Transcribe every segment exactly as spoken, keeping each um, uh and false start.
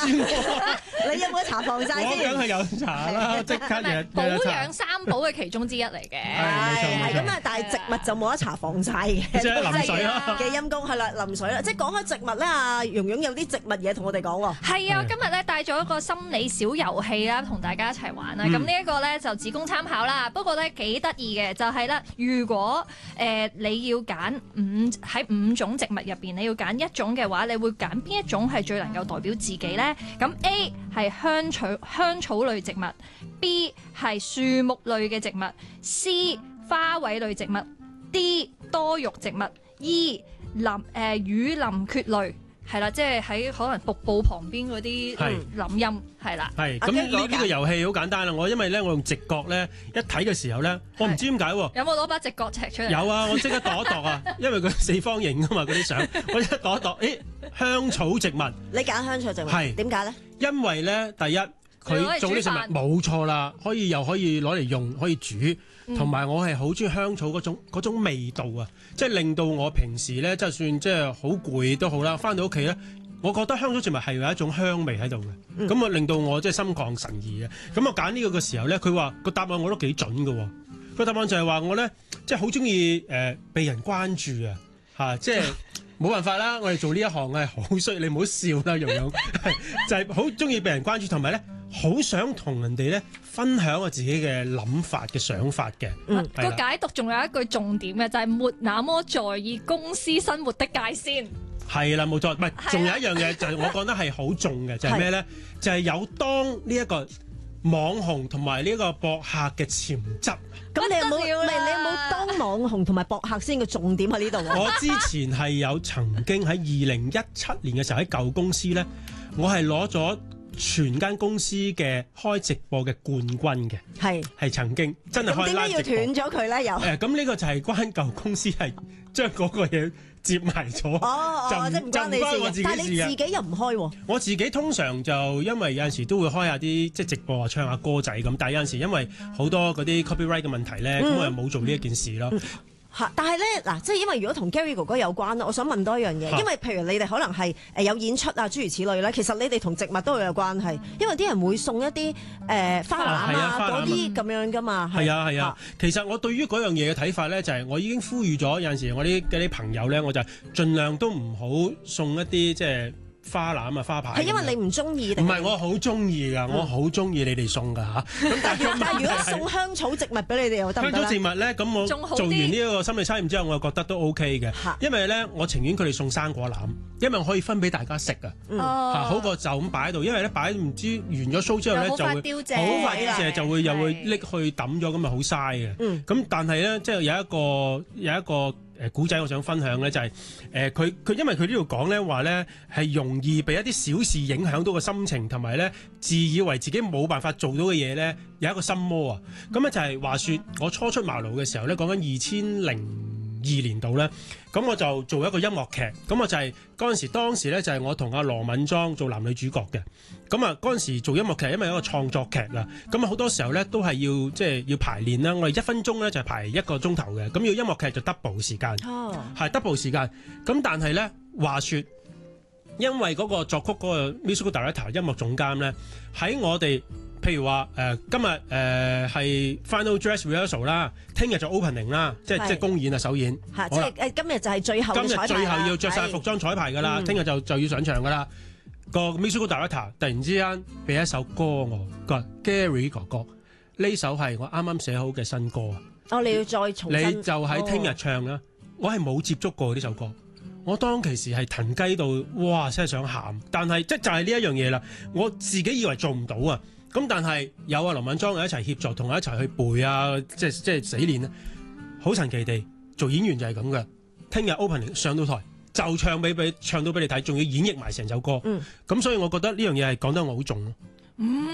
先喎。 你有冇搽防曬先？ 我梗係有搽啦，即刻日保養三寶嘅其中之一嚟嘅。 係係咁啊，但係植物就冇得搽防曬嘅。 即係淋水啦。 嘅陰公係啦，淋水啦。即係講開植物咧，阿蓉蓉有啲植物嘢同我哋講喎。 係啊，今日咧帶咗一個心理小遊戲啦，同大家一齊玩啦。咁呢一個咧就只供參考啦。不過咧幾得意嘅就係咧，如果誒你要揀五喺五種植物入邊，你要揀一種嘅話，你會揀邊一種係最能夠代表自己咧？咁 A 係香草香草類植物 ，B 係樹木類嘅植物 ，C 花卉類植物 ，D 多肉植物 ，E 林誒、呃、雨林蕨類。係啦，即係喺可能瀑布旁邊嗰啲林蔭，係啦。 係咁呢呢個遊戲好簡單啦，我因為咧我用直覺咧一睇嘅時候咧，我唔知點解喎。 有冇攞把直覺尺出嚟？ 有啊，我即刻度一度啊，因為佢四方形㗎嘛嗰啲相，我一度一度，誒香草植物。 你揀香草植物係點解咧？ 因為咧第一佢種啲食物冇錯啦，可以又可以攞嚟用，可以煮。同埋我係好中意香草嗰種嗰種味道啊，即係令到我平時咧，就算即係好攰都好啦，翻到屋企咧，我覺得香草植物係有一種香味喺度嘅，咁啊、嗯、令到我即係心曠神怡嘅。咁我揀呢個嘅時候咧，佢話個答案我都幾準嘅。個答案就係話我咧，即係好中意誒被人關注啊，嚇即係冇辦法啦。我哋做呢一行係好需要，你唔好笑啦，蓉蓉就係好中意被人關注，同埋咧。好想同人哋咧分享我自己嘅諗法嘅想法嘅。 嗯，個解讀仲有一句重點嘅，就係、是、沒那麼在意公司生活的界線。 係啦，冇錯，唔係，仲有一樣嘢就係我覺得係好重嘅，就係咩咧？就係有當呢一個網紅同埋呢個博客嘅潛質。 咁你有冇？唔係你有冇當網紅同埋博客先嘅重點喺呢度？ 我之前係有曾經喺二零一七年嘅時候喺舊公司咧，我係攞咗。全間公司嘅開直播嘅冠軍嘅，係係曾經真係開 live 直播。咁點解要斷咗佢咧？又誒咁呢個就係關舊公司係將嗰個嘢接埋咗。哦哦，即係唔關你事。但係你自己又唔開喎。我自己通常就因為有陣時都會開下啲即係直播啊，唱下歌仔咁。但係有陣時因為好多嗰啲 copyright 嘅問題咧，咁、嗯、我又冇做呢一件事咯。嗯嗯、但係咧嗱，即係因為如果同 Gary 哥哥有關，我想問多一樣嘢，因為譬如你哋可能係誒有演出啊諸如此類咧，其實你哋同植物都有關係，因為啲人會送一啲誒、呃、花籃啊嗰啲咁樣噶嘛。係啊係啊，啊，其實我對於嗰樣嘢嘅睇法咧，就係、是、我已經呼籲咗有陣時我啲嗰啲朋友咧，我就盡量都唔好送一啲即係。花籃啊，花牌係因為你唔中意？唔係，我好中意㗎，我好中意你哋送㗎嚇。咁但係但係如果送香草植物俾你哋又得唔得？香草植物咧，咁我做完呢一個心理測驗之後，我又覺得都 OK 嘅。因為咧，我情願佢哋送生果籃，因為我可以分俾大家食啊。嗯、好過就咁擺喺度，因為咧擺唔知完咗 show 之後咧就會好快凋謝，就會又會拎去抌咗，咁咪好嘥嘅。咁、嗯、但係咧，即係有一個有一個。誒古仔我想分享咧就係誒佢佢因為佢呢度講咧話咧係容易被一啲小事影響到個心情，同埋咧自以為自己冇辦法做到嘅嘢咧有一個心魔啊。咁咧就係話說我初出茅廬嘅時候咧，講緊二千零二年度咧，咁我就做一個音樂劇，咁我就係嗰陣時當時咧就係我同阿羅敏莊做男女主角嘅。咁啊嗰陣時做音樂劇因為一個創作劇啦，咁啊好多時候咧都係要即係要排練啦。我哋一分鐘咧就係排一個鐘頭嘅，咁要音樂劇就 double 時間，係、oh. double 時間。咁但係咧話說，因為嗰個作曲嗰個 musical director 音樂總監咧喺我哋。譬如話誒、呃、今日誒係、呃、final dress rehearsal 啦，聽日就 opening 啦，即係即係公演啊首演。嚇，即係誒今日就係最後彩排。今日最後要着晒服裝彩排㗎啦，聽日就就要上場㗎啦。個 musical director 突然之間俾一首歌我，佢話 Gary 哥哥呢首係我啱啱寫好嘅新歌啊。哦，你要再重新。你就喺聽日唱啦、哦。我係冇接觸過呢首歌，我當其時係騰雞到哇真係想喊，但係即係就係呢一樣嘢啦。我自己以為做唔到啊。咁但係有啊，羅敏莊一齊協助，同我一齊去背啊，即係即係死練啊，好神奇地做演員就係咁嘅。聽日 opening 上到台就唱俾俾唱到俾你睇，仲要演繹埋成首歌。嗯，咁所以我覺得呢樣嘢係講得我好重咯。嗯。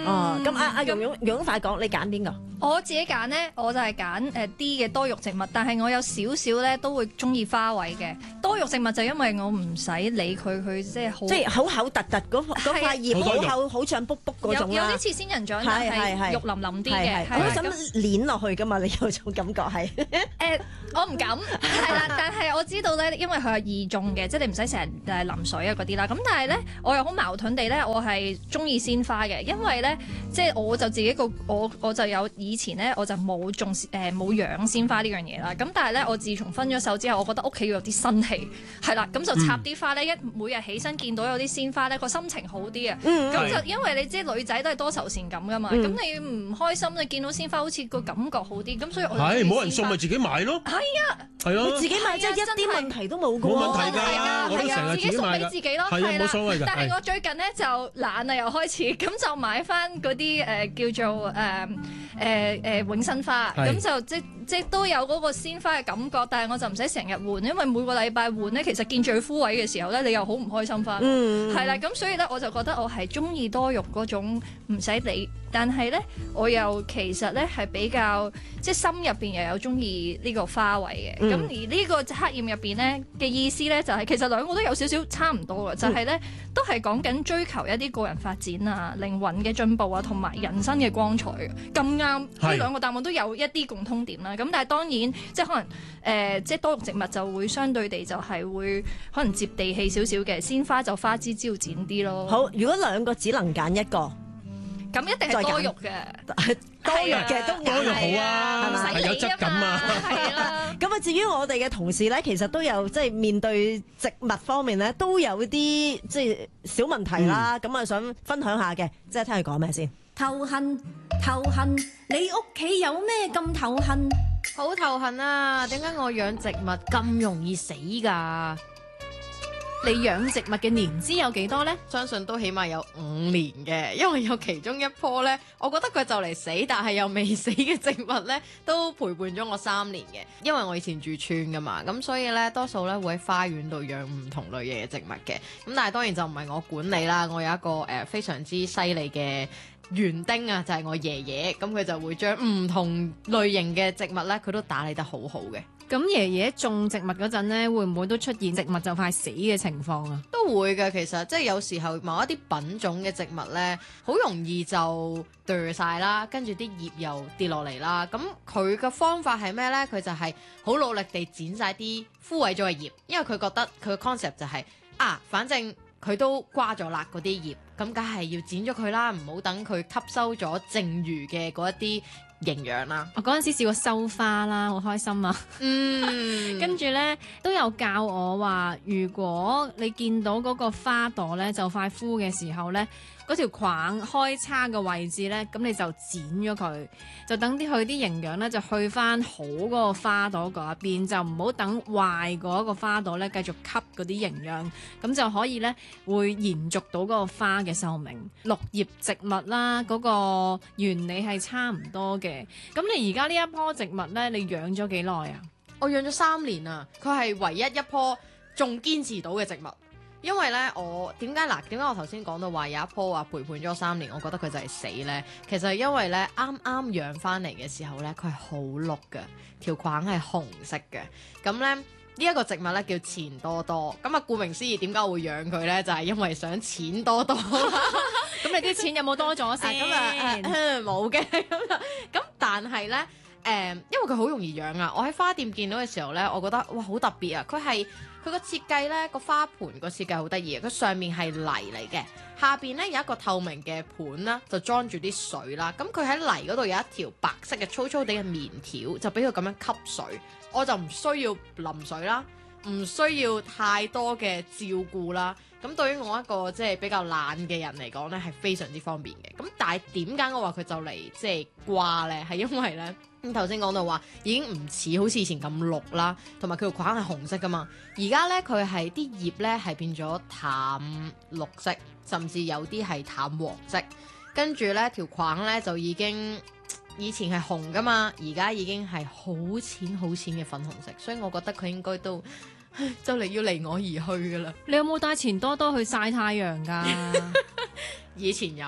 哦，咁阿阿蓉蓉蓉快講，你揀邊個？ 我自己揀咧，我就係揀誒 D 嘅多肉植物，但係我有少少咧都會中意花卉嘅多肉植物，就因為我唔使理佢，佢即係好即係好厚突突嗰嗰塊葉好厚好長卜卜嗰種啦， 有啲似仙人掌，但係肉淋淋啲嘅。 我想攣落去噶嘛，你有種感覺係誒，我唔敢係啦，但係我知道咧，因為佢係易種嘅，即係你唔使成日誒淋水啊嗰啲啦。咁但係咧，我又好矛盾地咧，我係中意鮮花嘅，因為咧即係我就自己個我我就有以前咧我就冇種誒冇養鮮花呢樣嘢啦。咁但係咧，我自從分咗手之後，我覺得屋企要有啲新氣，係啦，咁就插啲花咧，一每日起身見到有啲鮮花咧，個心情好啲啊。咁就因為你知女仔都係多愁善感噶嘛，咁你唔開心，你見到鮮花好似個感覺好啲，咁所以我係冇人送咪自己買咯。 係啊， 係啊， 自己買即係一啲問題都冇㗎。 冇問題㗎，我都成日自己送俾自己咯， 係啊，冇所謂㗎。 但係我最近咧就懶啊，又開始咁就買翻嗰啲誒叫做誒誒誒永生花，咁就即即都有嗰個鮮花嘅感覺，但係我就唔使成日換，因為每個禮拜換咧，其實見最枯萎嘅時候咧，你又好唔開心翻。嗯，係啦，咁所以咧我就覺得我係中意多肉嗰種唔使理，但係咧我又其實咧係比較即係心入邊又有中意呢個花卉嘅。咁、嗯、而呢個黑暗入邊咧嘅意思咧就係、是、其實兩個都有少少差唔多嘅，就係、是、咧都係講緊追求一啲個人發展啊、靈魂嘅進步啊，同埋人生嘅光彩嘅。咁啱呢兩個答案都有一啲共通點啦。咁但係當然即係可能誒、呃，即係多肉植物就會相對地就係會可能接地氣少少嘅，鮮花就花枝招展啲咯。 好，如果兩個只能揀一個。 咁一定係多肉嘅， 多肉嘅都多肉好啊，係有質感啊， 係啦。 咁啊，至於我哋嘅同事咧，其實都有即係面對植物方面咧，都有啲即係小問題啦。咁啊、嗯，想分享下嘅，即係聽佢講咩先。 頭痕頭痕，你屋企有咩咁頭痕？ 好頭痕啊！點解我養植物咁容易死㗎？ 你養植物嘅年資有幾多呢？ 相信都起碼有五年嘅，因為有其中一棵呢，我覺得佢就嚟死，但係又未死嘅植物呢，都陪伴咗我三年嘅。因為我以前住村噶嘛，咁所以呢，多數呢會喺花園度養唔同類型嘅植物嘅。咁但係當然就唔係我管理啦，我有一個誒、呃、非常之犀利嘅園丁啊，就係、是、我爺爺，咁佢就會將唔同類型嘅植物呢，佢都打理得好好嘅。 咁爺爺種植物嗰陣呢，會唔會都出現植物就快死嘅情況啊？ 都會嘅，其實即係有時候某一啲品種嘅植物呢，好容易就掉晒啦，跟住啲葉又跌落嚟啦。咁佢嘅方法係咩呢？佢就係好努力地剪晒啲枯萎咗嘅葉，因為佢覺得佢嘅 concept 就係、是、啊，反正佢都瓜咗啦嗰啲葉，咁梗係要剪咗佢啦，唔好等佢吸收咗剩餘嘅嗰一啲營養啦。 我嗰陣時試過收花啦，好開心啊！嗯，跟住呢都有教我話，如果你見到嗰個花朵呢就快枯嘅時候呢，嗰條框開叉嘅位置呢，咁你就剪咗佢，就等啲佢啲營養呢就去翻好嗰個花朵嗰一邊，就唔好等壞嗰個花朵呢繼續吸嗰啲營養，咁就可以呢會延續到嗰個花嘅壽命。綠葉植物啦，嗰個原理係差唔多嘅。咁你而家呢一棵植物呢，你養咗幾耐啊？ 我養咗三年啊，佢係唯一一棵仲堅持到嘅植物。因為咧，我點解嗱？點解我頭先講到話有一棵話陪伴咗三年，我覺得佢就係死咧。其實係因為咧，啱啱養翻嚟嘅時候咧，佢係好綠嘅，條框係紅色嘅。咁咧呢一個植物咧叫錢多多。咁啊，顧名思義，點解我會養佢咧？就係因為想錢多多。 咁你啲錢有冇多咗先？ 咁啊，冇嘅。咁但係咧。誒、嗯，因為佢好容易養啊！我喺花店見到嘅時候呢，我覺得哇好特別啊！佢係佢個設計呢，個花盆個設計好得意啊！佢上面係泥嚟嘅，下邊呢有一個透明嘅盤啦，就裝住啲水啦。咁佢喺泥嗰度有一條白色嘅粗粗地嘅棉條，就俾佢咁樣吸水。我就唔需要淋水啦，唔需要太多嘅照顧啦。咁對於我一個即係比較懶嘅人嚟講呢，係非常之方便嘅。咁但係點解我話佢就嚟即係掛呢？係因為呢。咁頭先講到話已經唔似好似以前咁綠啦，同埋佢條框係紅色噶嘛。而家呢，佢係啲葉呢係變咗淡綠色，甚至有啲係淡黃色。跟住呢條框呢，就已經以前係紅噶嘛，而家已經係好淺好淺嘅粉紅色。所以我覺得佢應該都就嚟要離我而去噶啦。 你有冇帶錢多多去曬太陽㗎？ 以前有。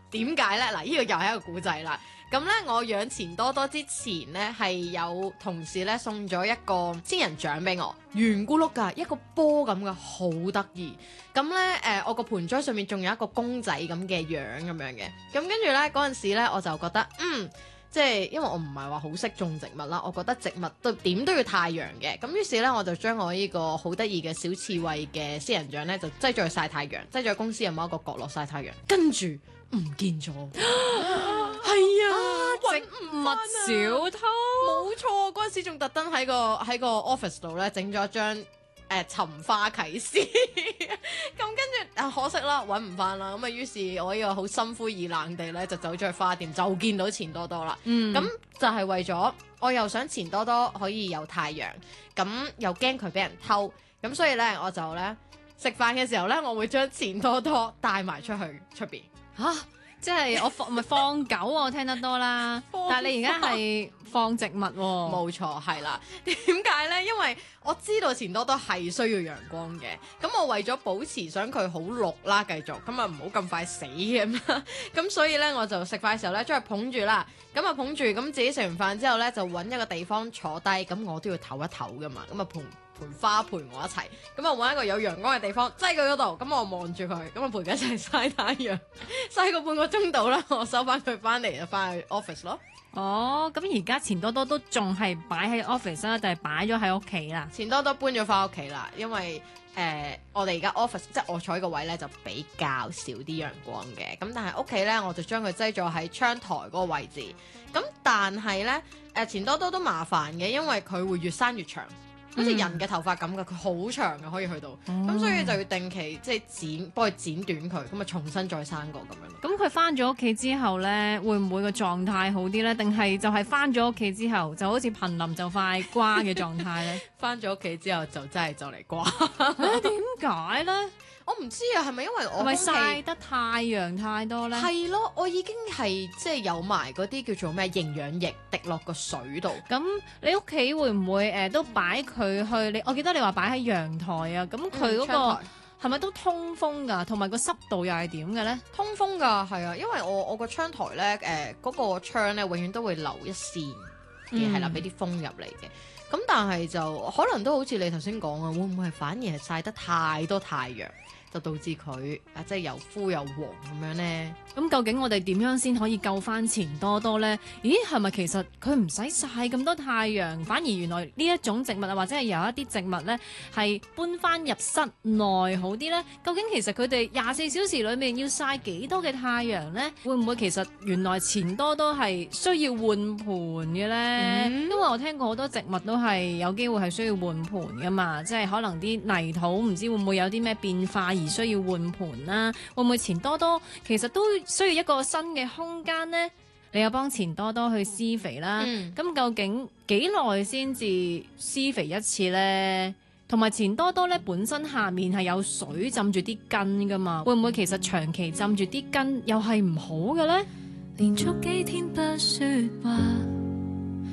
點解咧？嗱，呢個又係一個古仔啦。咁咧，我養錢多多之前咧，係有同事咧送咗一個仙人掌俾我，圓咕碌㗎，一個波咁嘅，好得意。咁咧誒，我個盆栽上面仲有一個公仔咁嘅樣咁樣嘅。咁跟住咧嗰陣時咧，我就覺得嗯。即係因為我唔係話好識種植物啦，我覺得植物都點都要太陽嘅，咁於是咧我就將我呢個好得意嘅小刺猬嘅仙人掌咧就擠咗去曬太陽，擠咗喺公司有某一個角落曬太陽，跟住唔見咗，係啊， 植物小偷， 冇錯，嗰陣時仲特登喺個喺個 office 度咧整咗張誒尋花啟事，咁跟住啊可惜啦，揾唔翻啦，咁啊於是我呢個好心灰意冷地咧就走咗去花店，就見到錢多多啦。嗯，咁就係為咗我又想錢多多可以有太陽，咁又驚佢俾人偷，咁所以咧我就咧食飯嘅時候咧，我會將錢多多帶埋出去出邊嚇。即係我放咪放狗我聽得多啦，但係你而家係放植物喎。 冇錯，係啦。點解呢？因為我知道錢多多係需要陽光嘅，咁我為咗保持想佢好綠啦，繼續咁啊唔好咁快死嘅嘛。咁所以呢，我就食飯嘅時候呢，將佢捧住啦，咁啊捧住，咁自己食完飯之後呢，就揾一個地方坐低，咁我都要唞一唞噶嘛，咁啊捧盆花陪我一齊，咁啊揾一個有陽光嘅地方擠佢嗰度，咁我望住佢，咁啊陪佢一齊曬太陽，曬個半個鐘度啦，我收翻佢翻嚟就翻去 office 咯。 哦，咁而家錢多多都仲係擺喺 office 啦，定係擺咗喺屋企啦？ 錢多多搬咗翻屋企啦，因為誒、呃、我哋而家 office 即係我坐呢個位咧就比較少啲陽光嘅，咁但係屋企咧我就將佢擠咗喺窗台嗰個位置，咁但係咧誒錢多多都麻煩嘅，因為佢會越生越長。好似人嘅頭髮咁嘅，佢好長嘅可以去到，咁、嗯、所以就要定期即係剪，幫佢剪短佢，咁啊重新再生過咁樣。 咁佢翻咗屋企之後咧，會唔會個狀態好啲咧？定係就係翻咗屋企之後，就好似瀕臨就快瓜嘅狀態咧？ 翻咗屋企之後就真係就嚟瓜。 點解咧？ 我唔知啊，係咪因為我係咪曬得太陽太多咧？ 係咯，我已經係即係有埋嗰啲叫做咩營養液滴落個水度。 咁你屋企會唔會誒、呃、都擺佢去？你我記得你話擺喺陽台啊。咁佢嗰個係咪都通風㗎？同埋個濕度又係點嘅咧？ 通風㗎，係啊，因為我我個窗台咧誒嗰個窗咧永遠都會留一線嘅，係啦、嗯，俾啲風入嚟嘅。咁但係就可能都好似你頭先講啊，會唔會係反而係曬得太多太陽？就導致佢啊，即係又枯又黃咁樣呢。 咁究竟我哋點樣先可以救翻錢多多呢？咦，係咪其實佢唔使曬咁多太陽，反而原來呢一種植物啊，或者係有一啲植物呢，係搬翻入室內好啲呢？究竟其實佢哋廿四小時裏面要曬幾多嘅太陽呢？會唔會其實原來錢多多係需要換盆嘅呢？嗯、因為我聽過好多植物都係有機會係需要換盆噶嘛，即係可能啲泥土唔知會唔會有啲咩變化而需要換盆啦？會唔會錢多多其實都需要一個新嘅空間呢？你又幫錢多多去施肥啦，咁、嗯、究竟幾耐先至施肥一次呢？同埋錢多多咧本身下面係有水浸住啲根噶嘛，會唔會其實長期浸住啲根又係唔好嘅呢？連續幾天不說話